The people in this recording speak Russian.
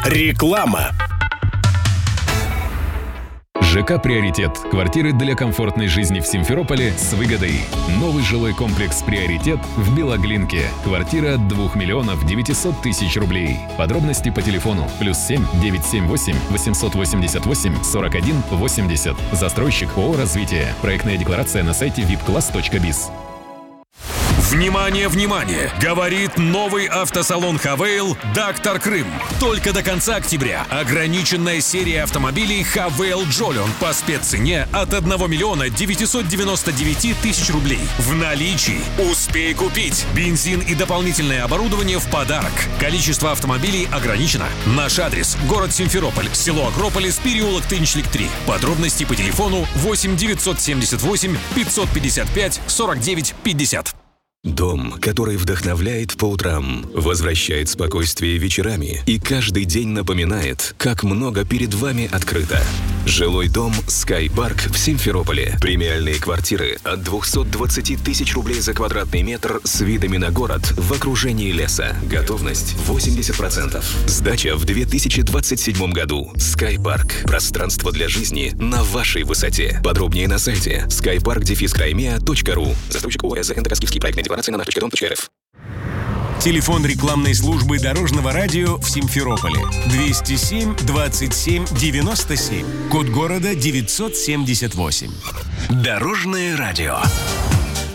Реклама. ЖК «Приоритет». Квартиры для комфортной жизни в Симферополе с выгодой. Новый жилой комплекс «Приоритет» в Белоглинке. Квартира от 2 миллионов 900 тысяч рублей. Подробности по телефону +7 978 888 41 80. Застройщик ООО «Развитие». Проектная декларация на сайте vipclass.biz. Внимание, внимание! Говорит новый автосалон «Хавейл» «Доктор Крым». Только до конца октября ограниченная серия автомобилей «Хавейл Джолион» по спеццене от 1 миллиона 999 тысяч рублей. В наличии. Успей купить. Бензин и дополнительное оборудование в подарок. Количество автомобилей ограничено. Наш адрес – город Симферополь, село Акрополис, переулок Тынчлик 3. Подробности по телефону 8 978 555 49 50. Дом, который вдохновляет по утрам, возвращает спокойствие вечерами и каждый день напоминает, как много перед вами открыто. Жилой дом Sky Park в Симферополе. Премиальные квартиры от 220 тысяч рублей за квадратный метр с видами на город в окружении леса. Готовность 80%. Сдача в 2027 году. Sky Park. Пространство для жизни на вашей высоте. Подробнее на сайте skypark-crimea.ru. Застройщик ООО «ЗНТ Каскивский». Проектная декларация на наш.дом.рф. Телефон рекламной службы Дорожного радио в Симферополе 207 27 97. Код города 978. Дорожное радио.